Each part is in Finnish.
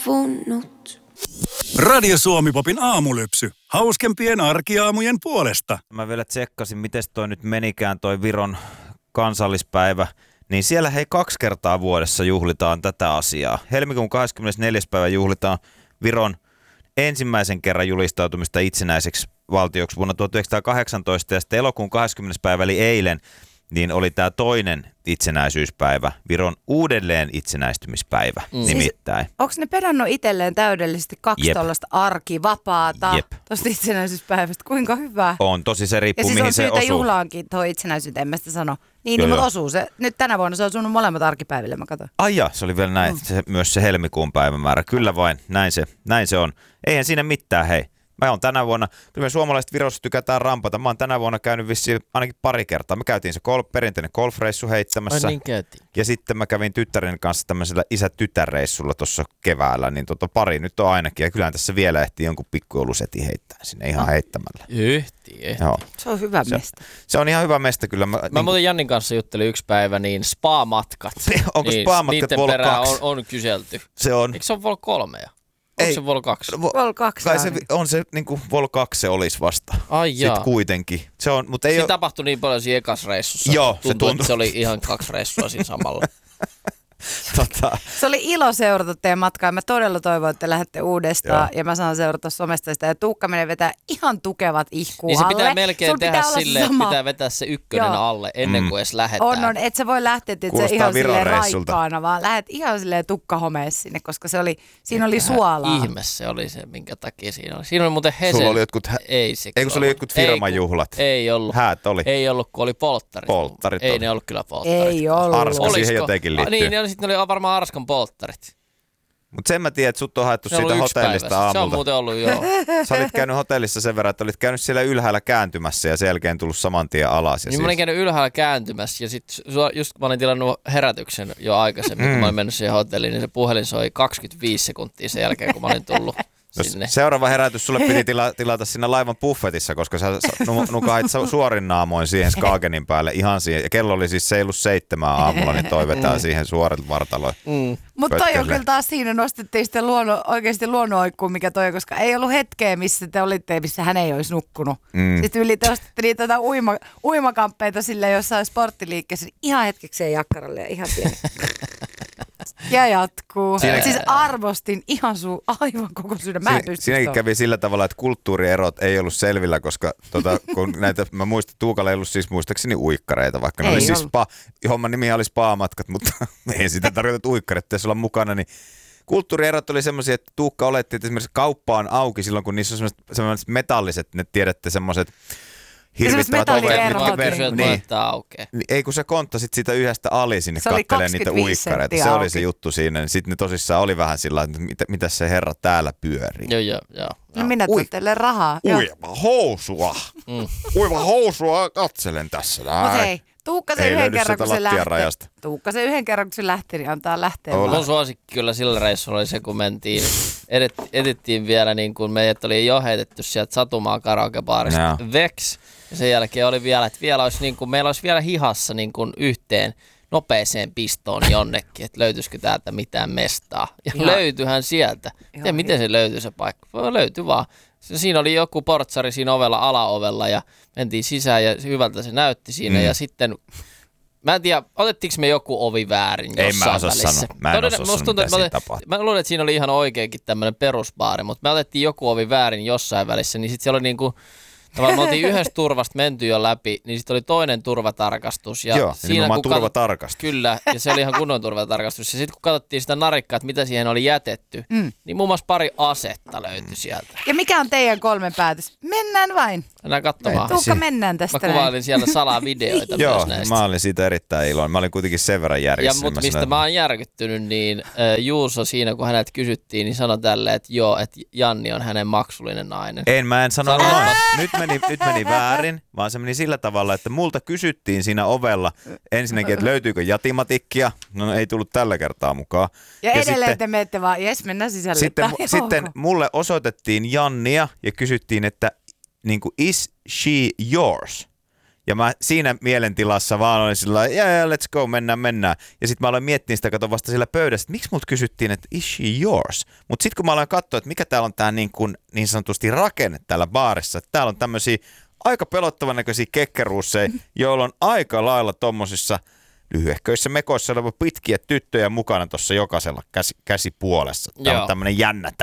savunnut. Radio Suomi-popin aamulypsy. Hauskempien arkiaamujen puolesta. Mä vielä tsekkasin, miten toi nyt menikään toi Viron kansallispäivä. Niin siellä 2 kertaa vuodessa juhlitaan tätä asiaa. Helmikuun 24. päivä juhlitaan Viron ensimmäisen kerran julistautumista itsenäiseksi valtioksi vuonna 1918 ja sitten elokuun 20. päivä eli eilen niin oli tämä toinen itsenäisyyspäivä, Viron uudelleen itsenäistymispäivä nimittäin. Siis, onko ne pedannut itselleen täydellisesti 2 tuollaista arkivapaata tuosta itsenäisyyspäivästä? Kuinka hyvä? On, tosi se riippuu mihin se osuu. Ja siis on syytä juhlaankin tuo itsenäisyyteen, en mä sitä sano. Niin, mutta osuu se. Nyt tänä vuonna se on sunut molemmat arkipäiville, mä katson. Ai ja, se oli vielä näin, myös se helmikuun päivämäärä. Kyllä vain, näin se on. Eihän siinä mitään, hei. Mä oon tänä vuonna, kyllä me suomalaiset Virossa tykätään rampata. Mä oon tänä vuonna käynyt vissiin ainakin 2 kertaa. Me käytiin se perinteinen golfreissu heittämässä. Ai niin käytiin. Ja sitten mä kävin tyttären kanssa tämmöisellä isä-tytärreissulla tuossa keväällä. Niin pari nyt on ainakin. Ja kyllähän tässä vielä ehtii jonkun pikkujoulusetin heittää sinne ihan heittämällä. Ehtii. Joo. Se on hyvä mesta. Se on ihan hyvä mesta kyllä. Mä muuten Jannin kanssa juttelin 1 päivä, niin spa-matkat. Onko niin, spa-matkat Vol 2? On kyselty. Se on. Eikö se ole Vol 3? Onko se Vol 2? Vol 2 kai se on se niinku Vol 2 se olisi vasta. Ai jaa. Sitten kuitenkin. Se on, mutta ei se tapahtui niin paljon siinä ekas reissussa. Joo, tuntui, että se oli ihan 2 reissua siinä samalla. Se oli ilo seurata teidän matkaa. Mä todella toivon, että te lähdette uudestaan ja mä saan seurata somesta sitä. Ja Tuukka menee vetää ihan tukevat ihkuu niin se alle. pitää melkein tehdä silleen, että pitää vetää se 1 alle ennen kuin edes lähdetään. On, et sä voi lähteä että se ihan silleen raikkaana, vaan lähdet ihan silleen tukkahomeessa sinne, koska siinä oli suolaa. Ihme se oli se, minkä takia siinä oli. Siinä oli muuten Hesen. Sulla oli jotkut, eikö se oli jotkut firmajuhlat? Ei ollut. Häät oli. Ei ollut, kun oli polttarit. Polttarit ei ne ollut kyllä polttarit. Ei ollut. Arska siihen jotenkin liittyy. Niin, sitten ne oli varmaan Arskan polttarit. Mutta sen mä tiedän, että sut on haettu siitä hotellista aamulta. Se on muuten ollut, joo. Sä olit käynyt hotellissa sen verran, että olit käynyt siellä ylhäällä kääntymässä ja sen jälkeen tullut saman tien alas. Niin mä olin käynyt ylhäällä kääntymässä ja sitten just kun mä olin tilannut herätyksen jo aikaisemmin, kun mä olin mennyt siihen hotelliin, niin se puhelin soi 25 sekuntia sen jälkeen, kun mä olin tullut sinne. Seuraava herätys sulle piti tilata siinä laivan buffetissa, koska sä nukahit suorin naamoin siihen Skagenin päälle ihan siihen. Ja kello oli siis seilu 7 aamulla, niin toi vetää siihen suoret vartaloin. Mutta toi on kyllä taas siinä, nostettiin sitten oikeasti luonnonoikkuun, mikä toi, koska ei ollut hetkeä, missä te olitte, missä hän ei olisi nukkunut. Sitten yli te ostitte niitä uimakamppeita sille jossain sporttiliikkeessä, niin ihan hetkekseen jakkaralle ja ihan pieni. Ja jatkuu. Siis arvostin ihan aivan koko sydän. Mä en pysty siinäkin kävi sillä tavalla, että kulttuurierot ei ollut selvillä, koska kun näitä, mä muistin, Tuukalla ei ollut siis muistaakseni uikkareita, vaikka ne oli siis homman nimi oli spa-matkat, mutta ei sitä tarkoita, että uikkarit pitäisi olla mukana, niin kulttuurierot oli semmoisia, että Tuukka oletti, että esimerkiksi kauppa on auki silloin, kun niissä on semmoiset metalliset, ne tiedätte semmoiset hirvittävät ovet. Niin. Ei kun sä konttasit sitä yhdestä ali sinne kattelee niitä uikkareita. Se oli se juttu siinä. Sitten ne tosissaan oli vähän sillä että mitä se herra täällä pyörii. Joo. No minä tuon teille rahaa. Uiva housua. Uiva housua katselen tässä. Mut hei, Tuukka se yhden kerran, kun se lähti, niin antaa lähteä. Mun suosikki kyllä sillä reissulla oli se, kun mentiin, edettiin vielä niin kuin meidät oli jo heitetty sieltä Satumaa karaokebaarista Vex. Ja sen jälkeen oli vielä, että vielä olisi niin kuin, meillä olisi vielä hihassa niin kuin yhteen nopeeseen pistoon jonnekin, että löytyisikö täältä mitään mestaa. Ja löytyihän sieltä. Ja miten se löytyi se paikka? Löytyi vaan. Siinä oli joku portsari siinä ovella, alaovella ja mentiin sisään ja hyvältä se näytti siinä ja sitten, mä en tiedä, otettiinko me joku ovi väärin jossain välissä? Mä en osaa sanoa, mitä siinä tapahtui. Mä luulen, että siinä oli ihan oikeinkin tämmöinen perusbaari, mutta me otettiin joku ovi väärin jossain välissä, niin sitten siellä oli niinku, tavallaan me oltiin yhdestä turvasta menty jo läpi, niin sitten oli toinen turvatarkastus. Ja joo, siinä kun turvatarkastus. Kyllä, ja se oli ihan kunnon turvatarkastus. Ja sitten kun katsottiin sitä narikkaa, että mitä siihen oli jätetty, niin muun muassa pari asetta löytyi sieltä. Ja mikä on teidän 3 päätös? Mennään vain. Mennään katsomaan. Tuukka, mennään tästä. Mä kuvailin siellä salavideoita joo, myös näistä. Mä olin siitä erittäin iloinen. Mä olin kuitenkin sen verran järjessä. Mutta mistä mä oon järkyttynyt, niin Juuso siinä, kun häneltä kysyttiin, niin sanoi tälleen, että joo, että Janni on hänen maksullinen nainen. Mä en sano noin. Nyt meni väärin, vaan se meni sillä tavalla, että multa kysyttiin siinä ovella ensinnäkin, että löytyykö jatimatikkia. No ei tullut tällä kertaa mukaan. Ja edelleen sitten, te menette vaan, mennään sisälle. Sitten mulle osoitettiin Jannia ja kysyttiin, että niin kuin, is she yours? Ja mä siinä mielentilassa vaan olin sillä lailla, yeah, let's go, mennään. Ja sitten mä aloin miettiä sitä, kato vasta sillä pöydässä, että miksi multa kysyttiin, että is she yours? Mutta sitten kun mä aloin katsoa, että mikä täällä on tää niin sanotusti rakenne täällä baarissa, että täällä on tämmöisiä aika pelottavan näköisiä kekkeruusseja, joilla on aika lailla tommosissa lyhyehköissä mekoissa oleva pitkiä tyttöjä mukana tuossa jokaisella käsipuolessa. Tää on tämmönen jännä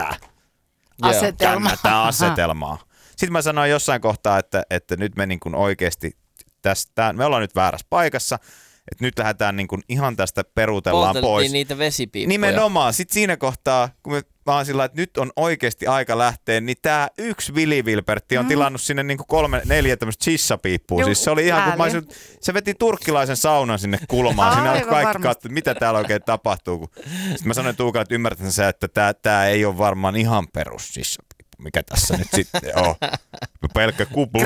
asetelmaa. Sitten mä sanoin jossain kohtaa, että nyt me niin kuin oikeasti me ollaan nyt väärässä paikassa, että nyt lähdetään niin kuin ihan tästä peruutellaan pois. Niitä vesipiippuja. Nimenomaan. Sitten siinä kohtaa, kun mä oon sillä, että nyt on oikeasti aika lähteä, niin tää yksi Vili Vilpertti on tilannut sinne niin kuin 3-4 tämmöistä chissapiippua. Siis se oli ihan, kun se veti turkkilaisen saunan sinne kulmaan. Sinne alkoi kaikki katsoa, mitä täällä oikein tapahtuu. Sitten mä sanoin Tuukalle, että ymmärtäisin se, että tää ei ole varmaan ihan perus chissa. Mikä tässä nyt sitten on? Pelkkä kullu.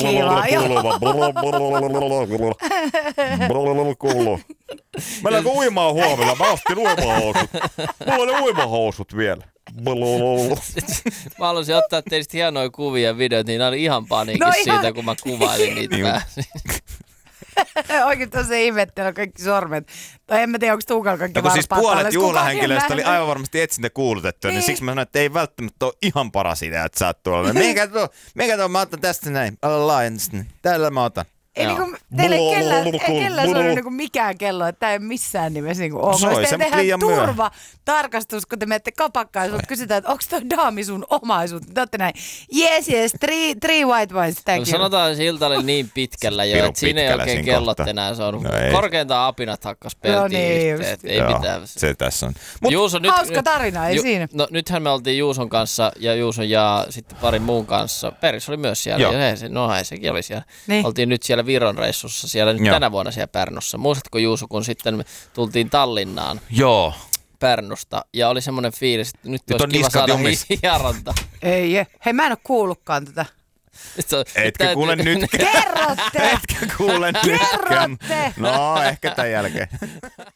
Mä lähdin uimaan huomilla. Mä ostin uimahousut. Mulla oli uimahousut vielä. Mä haluaisin ottaa teistä hienoja kuvia ja videoita, niin ne oli ihan paniikissa siitä, kun mä kuvailin niitä pääsin. Oikein tosi ihmettely kaikki sormet. Tai en mä tiedä, onko Tuukalla kaikki varpaat. Siis puolet juhlahenkilöistä oli aivan varmasti etsintä kuulutettua, niin siksi mä sanoin, että ei välttämättä ole ihan paras idea, että sä oot tuolla. Mikä tuo, mä otan tästä näin. Täällä mä otan. Ei niinku, teille kellään se on niinku mikään kello, että tää ei missään nimessä niinku ole. Soi, se tehdään turvatarkastus, kun te menette kapakkaan, ja kysytään, että onko toi daami sun omaisuutta. Te ootte näin, yes, three white wines, thank you. Sanotaan, että ilta oli niin pitkällä jo, että siinä ei oikein kellot enää saanut. Korkeintaan apinat hakkas peltiin yhteen, ei mitään. Se tässä on. Hauska tarina, ei siinä. No nythän me oltiin Juuson kanssa ja Juuson ja sitten parin muun kanssa. Peris oli myös siellä, ja sekin oli siellä. Niin. Oltiin nyt siellä Viron reissussa siellä nyt tänä vuonna siellä Pärnussa. Muistatko Juuso, kun sitten me tultiin Tallinnaan Pärnusta ja oli semmoinen fiilis, että nyt olisi kiva saada hieronta. Ei, hei mä en ole kuullutkaan tätä. Etkä kuule nyt. Kerrotte! Etkä kuule nyt. Kerrotte! No, ehkä tämän jälkeen.